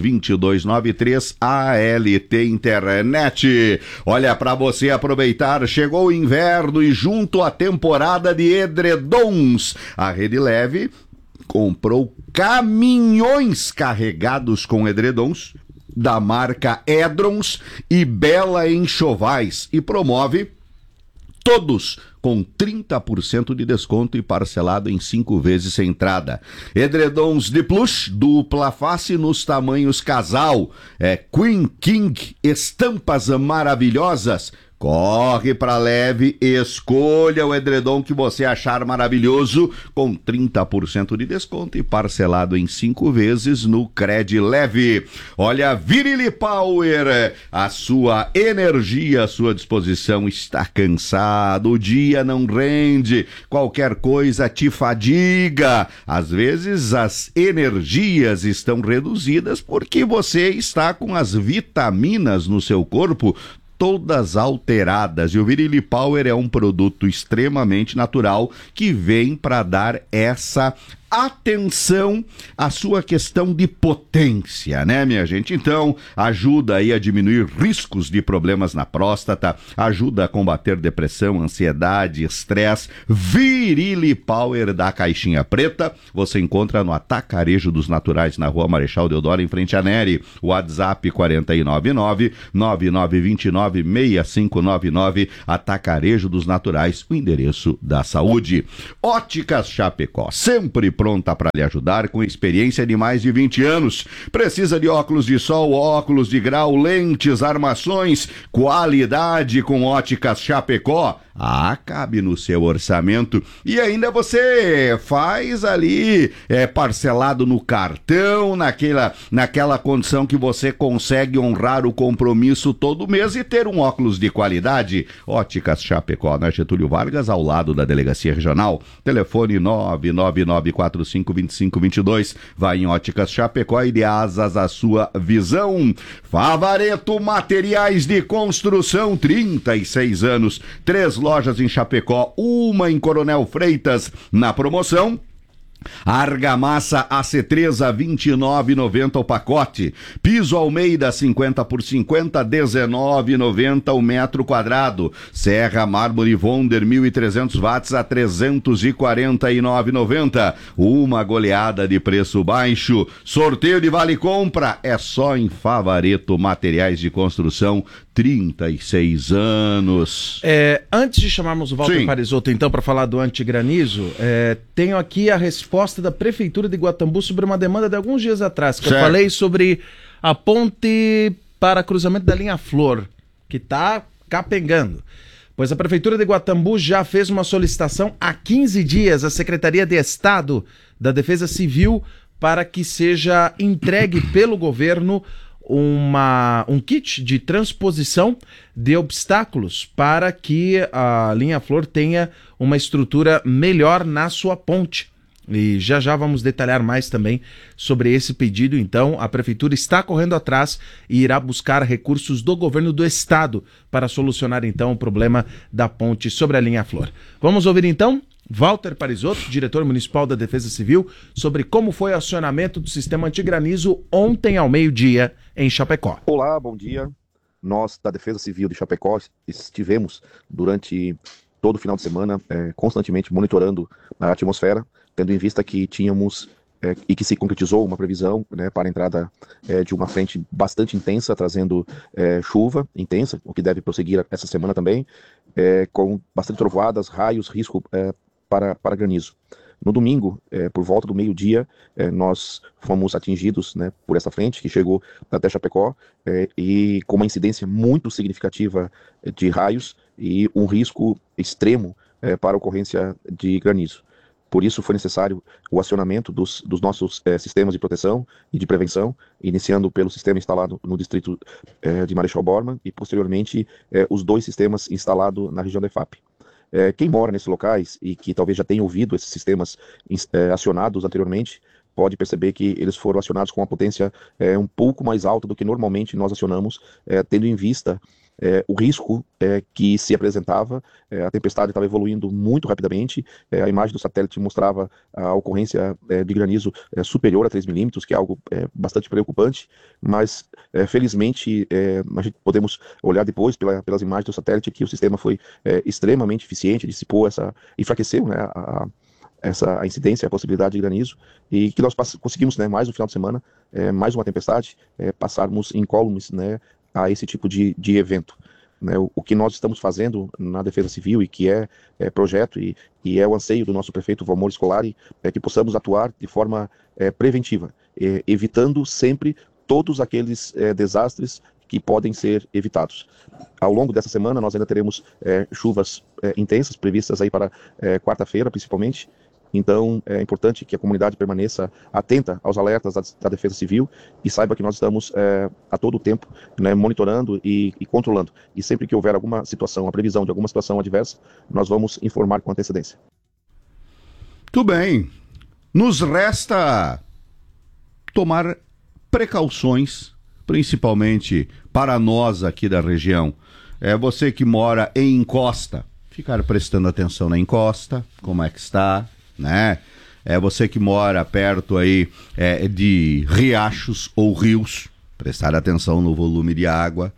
2293, ALT Internet. Olha, para você aproveitar, chegou o inverno e junto à temporada de edredons, a Rede Leve comprou caminhões carregados com edredons da marca Edrons e Bela Enxovais e promove todos com 30% de desconto e parcelado em 5 vezes sem entrada. Edredons de plush, dupla face nos tamanhos casal, Queen, King, estampas maravilhosas, Corre pra Leve, escolha o edredom que você achar maravilhoso, com 30% de desconto e parcelado em 5 vezes no Cred Leve. Olha, Virilli Power, a sua energia à sua disposição. Está cansado, o dia não rende, qualquer coisa te fadiga. Às vezes as energias estão reduzidas porque você está com as vitaminas no seu corpo todas alteradas, e o Virilli Power é um produto extremamente natural que vem para dar essa atenção à sua questão de potência, né, minha gente? Então, ajuda aí a diminuir riscos de problemas na próstata, ajuda a combater depressão, ansiedade, estresse. Virilli Power da caixinha preta, você encontra no Atacarejo dos Naturais, na Rua Marechal Deodoro, em frente à Neri. WhatsApp 499-9929-6599, Atacarejo dos Naturais, o endereço da saúde. Óticas Chapecó, sempre pronta para lhe ajudar, com experiência de mais de 20 anos. Precisa de óculos de sol, óculos de grau, lentes, armações, qualidade com Óticas Chapecó. Cabe no seu orçamento. E ainda você faz ali parcelado no cartão, naquela condição que você consegue honrar o compromisso todo mês e ter um óculos de qualidade. Óticas Chapecó, na Getúlio Vargas, ao lado da Delegacia Regional. Telefone 999452522. Vai em Óticas Chapecó e dê asas à sua visão. Favareto Materiais de Construção, 36 anos, 3 lojas em Chapecó, uma em Coronel Freitas. Na promoção, argamassa AC3 a R$29,90 o pacote. Piso Almeida 50 por 50, R$19,90 o metro quadrado. Serra Mármore Wonder 1.300 watts a R$349,90. Uma goleada de preço baixo. Sorteio de vale compra é só em Favareto Materiais de Construção, 36 anos. Antes de chamarmos o Walter Parisotto, então, para falar do antigranizo, tenho aqui a resposta da Prefeitura de Guatambu sobre uma demanda de alguns dias atrás, que eu falei sobre a ponte para cruzamento da linha Flor, que está capengando. Pois a Prefeitura de Guatambu já fez uma solicitação há 15 dias à Secretaria de Estado da Defesa Civil para que seja entregue pelo governo um kit de transposição de obstáculos para que a linha Flor tenha uma estrutura melhor na sua ponte. E já vamos detalhar mais também sobre esse pedido. Então, a Prefeitura está correndo atrás e irá buscar recursos do governo do estado para solucionar então o problema da ponte sobre a linha Flor. Vamos ouvir então Walter Parisotto, diretor municipal da Defesa Civil, sobre como foi o acionamento do sistema antigranizo ontem ao meio-dia em Chapecó. Olá, bom dia. Nós da Defesa Civil de Chapecó estivemos durante todo o final de semana constantemente monitorando a atmosfera, tendo em vista que tínhamos e que se concretizou uma previsão para a entrada de uma frente bastante intensa, trazendo chuva intensa, o que deve prosseguir essa semana também, com bastante trovoadas, raios, risco para granizo. No domingo, por volta do meio-dia, nós fomos atingidos por essa frente que chegou até Chapecó e com uma incidência muito significativa de raios e um risco extremo para a ocorrência de granizo. Por isso foi necessário o acionamento dos nossos sistemas de proteção e de prevenção, iniciando pelo sistema instalado no distrito de Marechal Bormann e posteriormente os 2 sistemas instalados na região da EFAP. Quem mora nesses locais e que talvez já tenha ouvido esses sistemas acionados anteriormente, pode perceber que eles foram acionados com uma potência um pouco mais alta do que normalmente nós acionamos, tendo em vista o risco que se apresentava. A tempestade estava evoluindo muito rapidamente, a imagem do satélite mostrava a ocorrência de granizo superior a 3 milímetros, que é algo bastante preocupante, mas felizmente a gente podemos olhar depois pelas imagens do satélite que o sistema foi extremamente eficiente, dissipou enfraqueceu a incidência, a possibilidade de granizo, e que nós conseguimos, mais no final de semana, mais uma tempestade, passarmos incólumes, a esse tipo de evento. O que nós estamos fazendo na Defesa Civil e que é projeto e é o anseio do nosso prefeito Valmor Scolari, é que possamos atuar de forma preventiva, evitando sempre todos aqueles desastres que podem ser evitados. Ao longo dessa semana nós ainda teremos chuvas intensas previstas aí para quarta-feira, principalmente. Então é importante que a comunidade permaneça atenta aos alertas da Defesa Civil e saiba que nós estamos a todo o tempo, né, monitorando e controlando. E sempre que houver alguma situação, a previsão de alguma situação adversa, nós vamos informar com antecedência. Muito bem. Nos resta tomar precauções, principalmente para nós aqui da região. Você que mora em encosta, ficar prestando atenção na encosta, como é que está, né? Você que mora perto aí de riachos ou rios, prestar atenção no volume de água.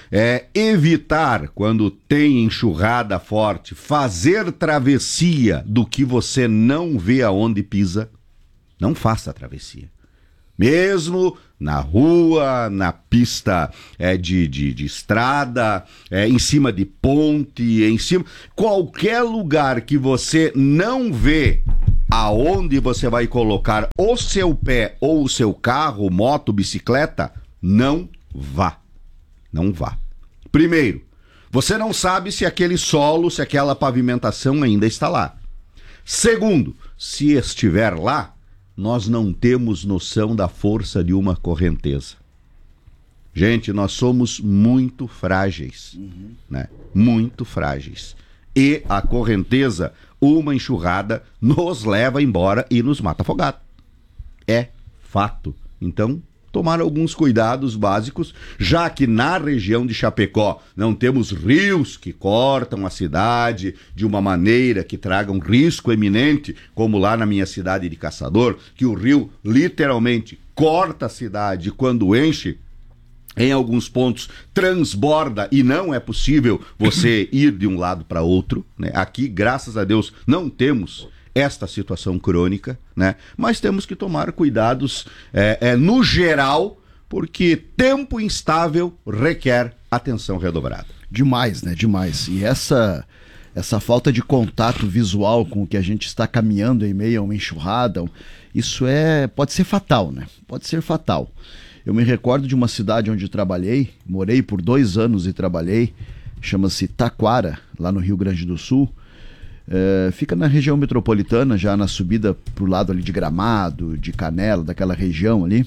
Evitar, quando tem enxurrada forte, fazer travessia do que você não vê aonde pisa. Não faça travessia. Mesmo na rua, na pista de estrada, em cima de ponte, em cima... Qualquer lugar que você não vê aonde você vai colocar o seu pé ou o seu carro, moto, bicicleta, não vá. Não vá. Primeiro, você não sabe se aquele solo, se aquela pavimentação ainda está lá. Segundo, se estiver lá, nós não temos noção da força de uma correnteza. Gente, nós somos muito frágeis, né? Muito frágeis. E a correnteza, uma enxurrada, nos leva embora e nos mata afogado. É fato. Então, tomar alguns cuidados básicos, já que na região de Chapecó não temos rios que cortam a cidade de uma maneira que traga um risco eminente, como lá na minha cidade de Caçador, que o rio literalmente corta a cidade quando enche. Em alguns pontos transborda e não é possível você ir de um lado para outro, né? Aqui, graças a Deus, não temos esta situação crônica, né? Mas temos que tomar cuidados no geral, porque tempo instável requer atenção redobrada. Demais, né? Demais. E essa falta de contato visual com o que a gente está caminhando em meio a uma enxurrada, isso pode ser fatal, né? Pode ser fatal. Eu me recordo de uma cidade onde trabalhei, morei por 2 anos e trabalhei, chama-se Taquara, lá no Rio Grande do Sul. Fica na região metropolitana, já na subida pro lado ali de Gramado, de Canela, daquela região ali.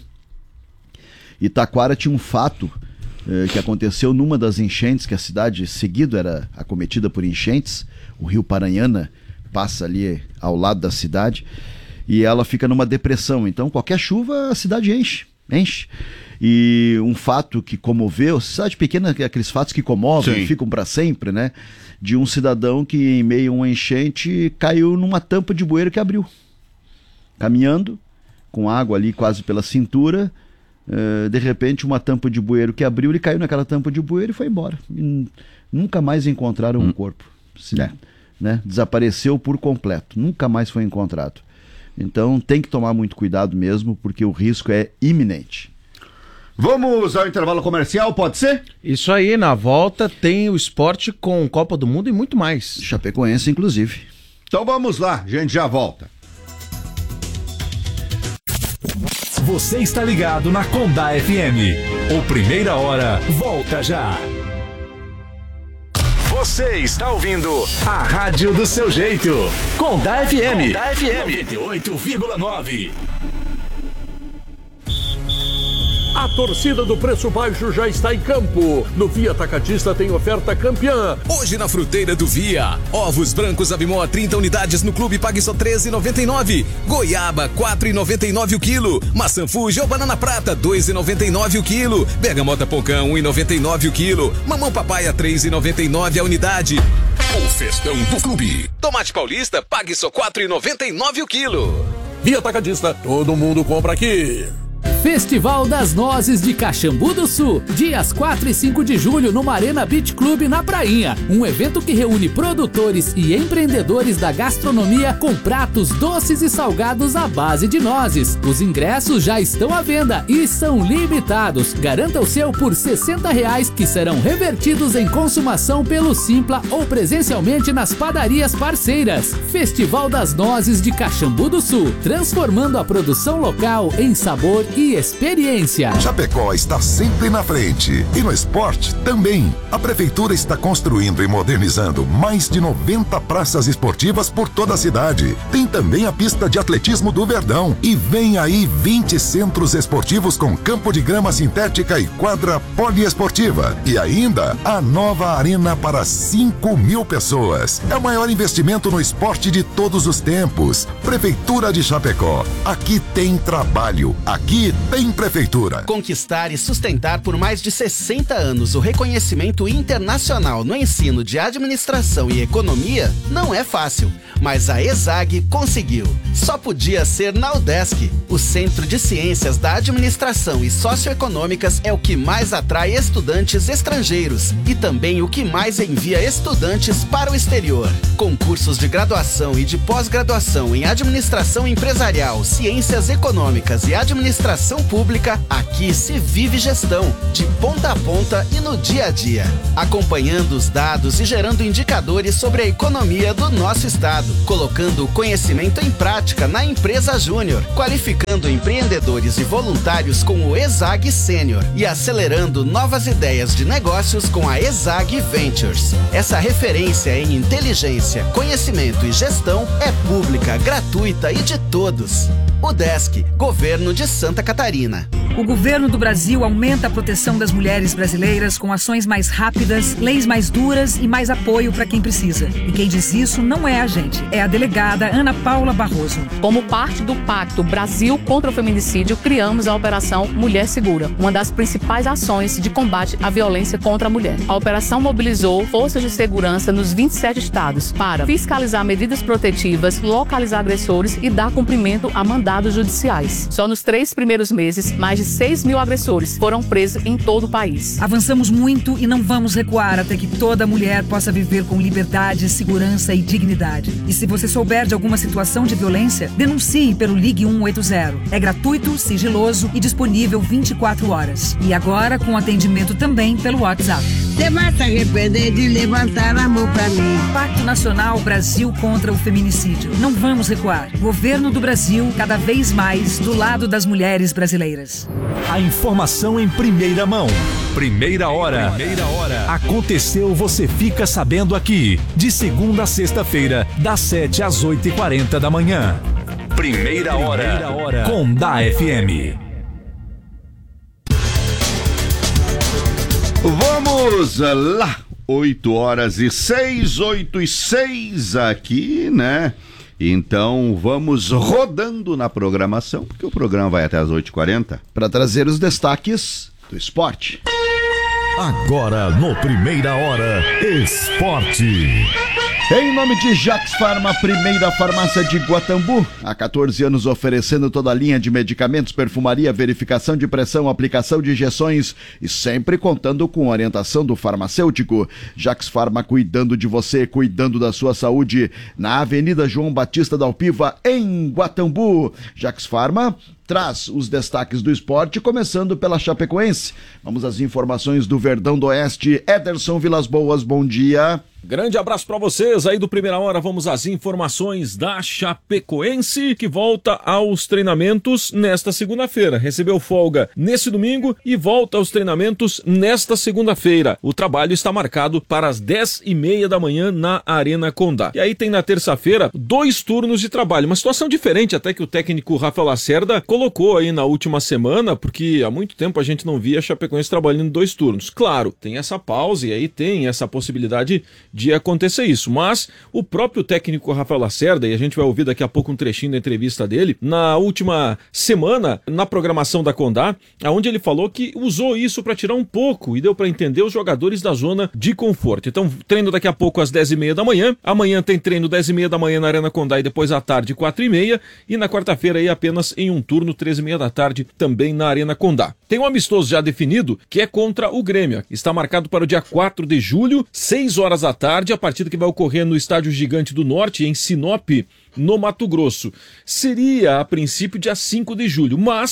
E Taquara tinha um fato que aconteceu numa das enchentes, que a cidade seguido era acometida por enchentes. O rio Paranhana passa ali ao lado da cidade e ela fica numa depressão. Então qualquer chuva a cidade enche. E um fato que comoveu, cidade pequena, aqueles fatos que comovem e ficam para sempre, né? De um cidadão que em meio a uma enchente caiu numa tampa de bueiro que abriu. Caminhando, com água ali quase pela cintura, de repente uma tampa de bueiro que abriu, ele caiu naquela tampa de bueiro e foi embora. E nunca mais encontraram o corpo. Né? Desapareceu por completo, nunca mais foi encontrado. Então tem que tomar muito cuidado mesmo, porque o risco é iminente. Vamos ao intervalo comercial, pode ser? Isso aí, na volta tem o esporte com Copa do Mundo e muito mais. Chapecoense, inclusive. Então vamos lá, a gente já volta. Você está ligado na Condá FM. O Primeira Hora volta já. Você está ouvindo a rádio do seu jeito. Condá FM. Condá FM 98,9. A torcida do Preço Baixo já está em campo. No Via Atacadista tem oferta campeã. Hoje na fruteira do Via, ovos brancos Avimó 30 unidades no clube, pague só R$13,99. Goiaba 4,99 o quilo. Maçã Fuji ou banana prata 2,99 o quilo. Bergamota Pocão 1,99 o quilo. Mamão papaya 3,99 a unidade. O festão do clube. Tomate paulista, pague só R$4,99 o quilo. Via Atacadista, todo mundo compra aqui. Festival das Nozes de Caxambu do Sul, dias 4 e 5 de julho no Marena Beach Club na Prainha. Um evento que reúne produtores e empreendedores da gastronomia com pratos doces e salgados à base de nozes. Os ingressos já estão à venda e são limitados. Garanta o seu por R$60, que serão revertidos em consumação pelo Simpla ou presencialmente nas padarias parceiras. Festival das Nozes de Caxambu do Sul, transformando a produção local em sabor e e experiência. Chapecó está sempre na frente e no esporte também. A prefeitura está construindo e modernizando mais de 90 praças esportivas por toda a cidade. Tem também a pista de atletismo do Verdão e vem aí 20 centros esportivos com campo de grama sintética e quadra poliesportiva. E ainda a nova arena para 5.000 pessoas. É o maior investimento no esporte de todos os tempos. Prefeitura de Chapecó. Aqui tem trabalho. Aqui tem prefeitura. Conquistar e sustentar por mais de 60 anos o reconhecimento internacional no ensino de administração e economia não é fácil, mas a ESAG conseguiu. Só podia ser na UDESC. O Centro de Ciências da Administração e Socioeconômicas é o que mais atrai estudantes estrangeiros e também o que mais envia estudantes para o exterior. Com cursos de graduação e de pós-graduação em Administração Empresarial, Ciências Econômicas e Administração Pública, aqui se vive gestão, de ponta a ponta e no dia a dia, acompanhando os dados e gerando indicadores sobre a economia do nosso estado, colocando o conhecimento em prática na empresa Júnior, qualificando empreendedores e voluntários com o ESAG Sênior e acelerando novas ideias de negócios com a ESAG Ventures. Essa referência em inteligência, conhecimento e gestão é pública, gratuita e de todos. UDESC, Governo de Santa Catarina. O governo do Brasil aumenta a proteção das mulheres brasileiras com ações mais rápidas, leis mais duras e mais apoio para quem precisa. E quem diz isso não é a gente, é a delegada Ana Paula Barroso. Como parte do Pacto Brasil contra o Feminicídio, criamos a Operação Mulher Segura, uma das principais ações de combate à violência contra a mulher. A operação mobilizou forças de segurança nos 27 estados para fiscalizar medidas protetivas, localizar agressores e dar cumprimento a mandados judiciais. Só nos 3 primeiros meses, mais de 6.000 agressores foram presos em todo o país. Avançamos muito e não vamos recuar até que toda mulher possa viver com liberdade, segurança e dignidade. E se você souber de alguma situação de violência, denuncie pelo Ligue 180. É gratuito, sigiloso e disponível 24 horas. E agora com atendimento também pelo WhatsApp. Você vai se arrepender de levantar a mão pra mim. Pacto Nacional Brasil contra o Feminicídio. Não vamos recuar. Governo do Brasil, cada vez mais do lado das mulheres brasileiras. A informação em primeira mão. Primeira hora. Aconteceu, você fica sabendo aqui. De segunda a sexta-feira, das 7 às 8h40 da manhã. Primeira hora. Com da FM. Vamos lá, 8h06, 8h06 aqui, né? Então vamos rodando na programação, porque o programa vai até as 8h40. Para trazer os destaques do esporte. Agora no Primeira Hora, Esporte. Em nome de Jax Farma, primeira farmácia de Guatambu, há 14 anos oferecendo toda a linha de medicamentos, perfumaria, verificação de pressão, aplicação de injeções e sempre contando com orientação do farmacêutico. Jax Farma, cuidando de você, cuidando da sua saúde, na Avenida João Batista da Alpiva, em Guatambu. Jax Farma traz os destaques do esporte, começando pela Chapecoense. Vamos às informações do Verdão do Oeste. Ederson Vilas Boas, bom dia. Grande abraço para vocês aí do Primeira Hora. Vamos às informações da Chapecoense, que volta aos treinamentos nesta segunda-feira. Recebeu folga nesse domingo e volta aos treinamentos nesta segunda-feira. O trabalho está marcado para as 10h30 da manhã na Arena Condá. E aí tem na terça-feira 2 turnos de trabalho. Uma situação diferente até que o técnico Rafael Lacerda colocou aí na última semana, porque há muito tempo a gente não via a Chapecoense trabalhando 2 turnos. Claro, tem essa pausa e aí tem essa possibilidade de acontecer isso, mas o próprio técnico Rafael Lacerda, e a gente vai ouvir daqui a pouco um trechinho da entrevista dele, na última semana, na programação da Condá, onde ele falou que usou isso para tirar um pouco e deu para entender os jogadores da zona de conforto. Então, treino daqui a pouco às 10h30 da manhã, amanhã tem treino 10h30 da manhã na Arena Condá e depois à tarde 4h30, e na quarta-feira aí apenas em um turno 13h30 da tarde também na Arena Condá. Tem um amistoso já definido que é contra o Grêmio, está marcado para o dia 4 de julho, 6 horas da tarde, a partida que vai ocorrer no Estádio Gigante do Norte, em Sinop, no Mato Grosso. Seria, a princípio, dia 5 de julho, mas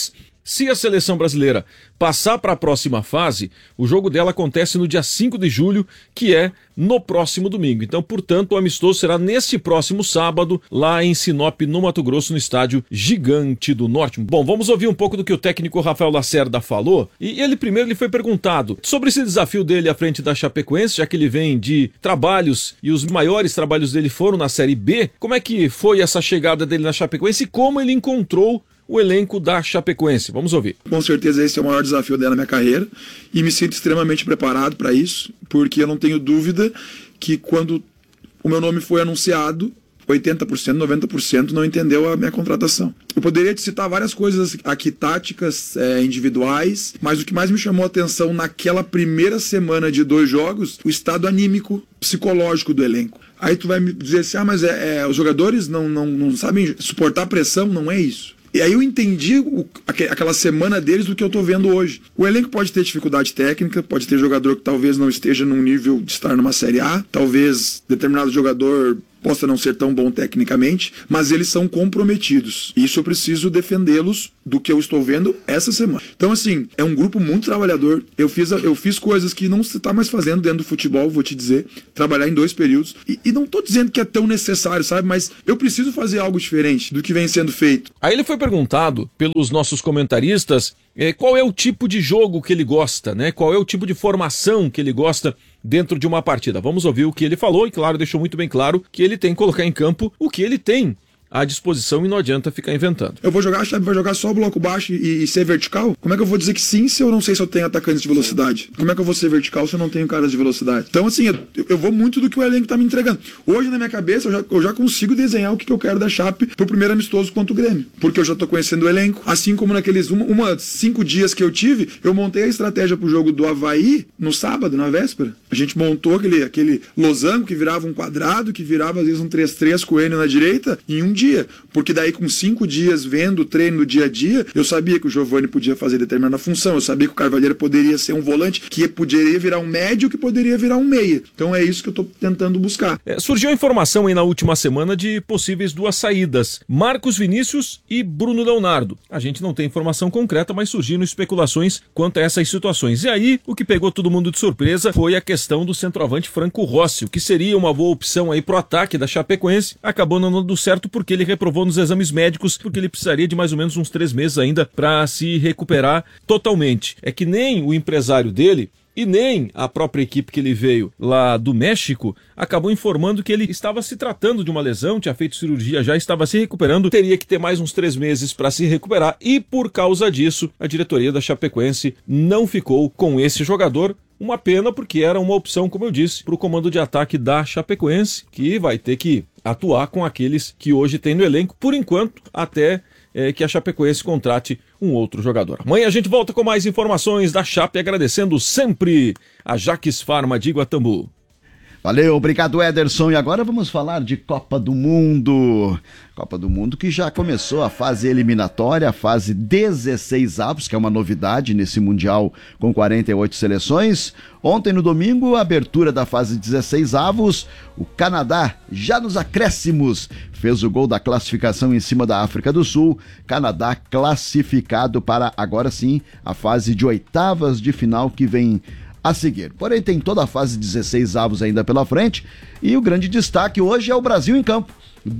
Se a seleção brasileira passar para a próxima fase, o jogo dela acontece no dia 5 de julho, que é no próximo domingo. Então, portanto, o amistoso será neste próximo sábado, lá em Sinop, no Mato Grosso, no estádio Gigante do Norte. Bom, vamos ouvir um pouco do que o técnico Rafael Lacerda falou. E ele foi perguntado sobre esse desafio dele à frente da Chapecoense, já que ele vem de trabalhos e os maiores trabalhos dele foram na Série B. Como é que foi essa chegada dele na Chapecoense e como ele encontrou o elenco da Chapecoense? Vamos ouvir. Com certeza esse é o maior desafio dela na minha carreira e me sinto extremamente preparado para isso, porque eu não tenho dúvida que quando o meu nome foi anunciado, 80%, 90% não entendeu a minha contratação. Eu poderia te citar várias coisas aqui, táticas, individuais, mas o que mais me chamou a atenção naquela primeira semana de 2 jogos, o estado anímico, psicológico do elenco. Aí tu vai me dizer assim, mas os jogadores não sabem suportar a pressão, não é isso. E aí eu entendi aquela semana deles do que eu tô vendo hoje. O elenco pode ter dificuldade técnica, pode ter jogador que talvez não esteja num nível de estar numa Série A, talvez determinado jogador possa não ser tão bom tecnicamente, mas eles são comprometidos. E isso eu preciso defendê-los do que eu estou vendo essa semana. Então, assim, é um grupo muito trabalhador. Eu fiz coisas que não se está mais fazendo dentro do futebol, vou te dizer. Trabalhar em 2 períodos. E não estou dizendo que é tão necessário, sabe? Mas eu preciso fazer algo diferente do que vem sendo feito. Aí ele foi perguntado pelos nossos comentaristas qual é o tipo de jogo que ele gosta, né? Qual é o tipo de formação que ele gosta dentro de uma partida. Vamos ouvir o que ele falou e, claro, deixou muito bem claro que ele tem que colocar em campo o que ele tem à disposição e não adianta ficar inventando. Eu vou jogar, a Chape vai jogar só bloco baixo e ser vertical? Como é que eu vou dizer que sim se eu não sei se eu tenho atacantes de velocidade? Como é que eu vou ser vertical se eu não tenho caras de velocidade? Então, assim, eu vou muito do que o elenco tá me entregando. Hoje, na minha cabeça, eu já consigo desenhar o que eu quero da Chape pro primeiro amistoso contra o Grêmio. Porque eu já tô conhecendo o elenco. Assim como naqueles 5 dias que eu tive, eu montei a estratégia pro jogo do Avaí no sábado, na véspera. A gente montou aquele losango que virava um quadrado, que virava às vezes um 3-3 com o Enio na direita, em um dia. Porque daí com 5 dias vendo o treino no dia a dia, eu sabia que o Giovani podia fazer determinada função, eu sabia que o Carvalheiro poderia ser um volante, que poderia virar um médio, que poderia virar um meia. Então é isso que eu tô tentando buscar. Surgiu a informação aí na última semana de possíveis 2 saídas, Marcos Vinícius e Bruno Leonardo. A gente não tem informação concreta, mas surgiram especulações quanto a essas situações. E aí, o que pegou todo mundo de surpresa foi a questão do centroavante Franco Rossi, o que seria uma boa opção aí pro ataque da Chapecoense, acabou não dando certo porque ele reprovou nos exames médicos, porque ele precisaria de mais ou menos uns 3 meses ainda para se recuperar totalmente. É que nem o empresário dele e nem a própria equipe que ele veio lá do México acabou informando que ele estava se tratando de uma lesão, tinha feito cirurgia, já estava se recuperando, teria que ter mais uns 3 meses para se recuperar e por causa disso a diretoria da Chapecoense não ficou com esse jogador. Uma pena porque era uma opção, como eu disse, para o comando de ataque da Chapecoense, que vai ter que atuar com aqueles que hoje tem no elenco, por enquanto, até que a Chapecoense contrate um outro jogador. Amanhã a gente volta com mais informações da Chape, agradecendo sempre a Jaques Farma de Iguatambu. Valeu, obrigado Ederson. E agora vamos falar de Copa do Mundo. Copa do Mundo que já começou a fase eliminatória, a fase 16avos, que é uma novidade nesse Mundial com 48 seleções. Ontem, no domingo, a abertura da fase 16avos, o Canadá, já nos acréscimos, fez o gol da classificação em cima da África do Sul. Canadá classificado para, agora sim, a fase de 8avas de final que vem a seguir. Porém, tem toda a fase 16avos ainda pela frente e o grande destaque hoje é o Brasil em campo.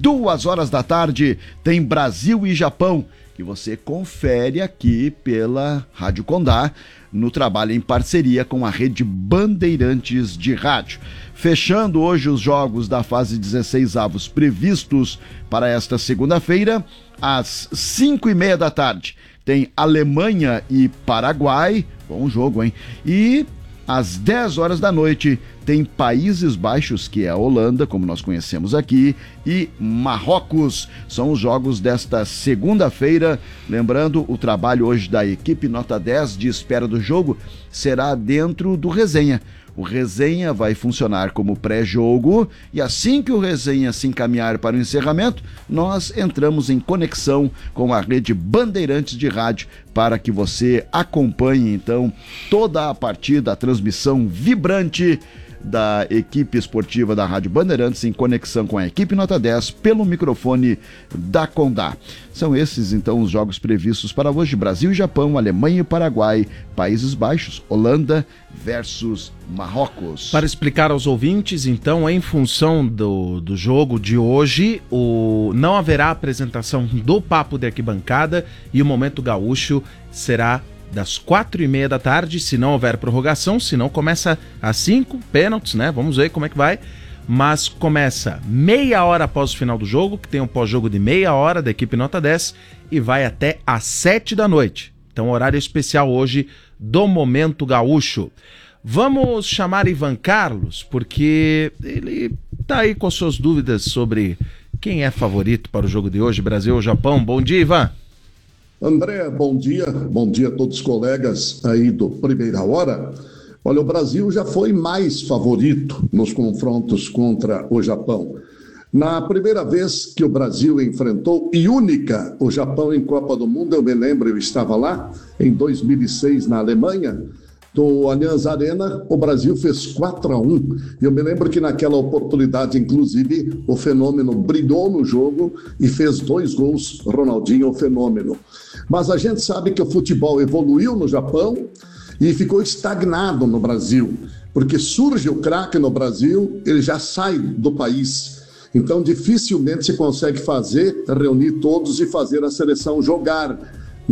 2 da tarde tem Brasil e Japão, que você confere aqui pela Rádio Condá, no trabalho em parceria com a Rede Bandeirantes de Rádio. Fechando hoje os jogos da fase 16avos previstos para esta segunda-feira, às 5:30 da tarde, tem Alemanha e Paraguai, bom jogo, hein? E às 10 horas da noite tem Países Baixos, que é a Holanda, como nós conhecemos aqui, e Marrocos. São os jogos desta segunda-feira. Lembrando, o trabalho hoje da equipe Nota 10 de espera do jogo será dentro do Resenha. O Resenha vai funcionar como pré-jogo e assim que o Resenha se encaminhar para o encerramento, nós entramos em conexão com a Rede Bandeirantes de Rádio para que você acompanhe então toda a partida, a transmissão vibrante da equipe esportiva da Rádio Bandeirantes em conexão com a equipe Nota 10 pelo microfone da Condá. São esses, então, os jogos previstos para hoje: Brasil e Japão, Alemanha e Paraguai, Países Baixos, Holanda versus Marrocos. Para explicar aos ouvintes, então, em função do jogo de hoje, não haverá apresentação do Papo de Arquibancada e o Momento Gaúcho será das 4h30 da tarde, se não houver prorrogação, se não começa às 5, pênaltis, né? Vamos ver como é que vai. Mas começa meia hora após o final do jogo, que tem um pós-jogo de meia hora da equipe Nota 10 e vai até às 7 da noite. Então, horário especial hoje do Momento Gaúcho. Vamos chamar Ivan Carlos, porque ele tá aí com as suas dúvidas sobre quem é favorito para o jogo de hoje, Brasil ou Japão. Bom dia, Ivan. André, bom dia a todos os colegas aí do Primeira Hora. Olha, o Brasil já foi mais favorito nos confrontos contra o Japão. Na primeira vez que o Brasil enfrentou, e única, o Japão em Copa do Mundo, eu me lembro, eu estava lá, em 2006 na Alemanha, do Allianz Arena, o Brasil fez 4-1. Eu me lembro que naquela oportunidade, inclusive, o Fenômeno brilhou no jogo e fez 2 gols, Ronaldinho, o Fenômeno. Mas a gente sabe que o futebol evoluiu no Japão e ficou estagnado no Brasil, porque surge o craque no Brasil, ele já sai do país. Então, dificilmente se consegue reunir todos e fazer a seleção jogar.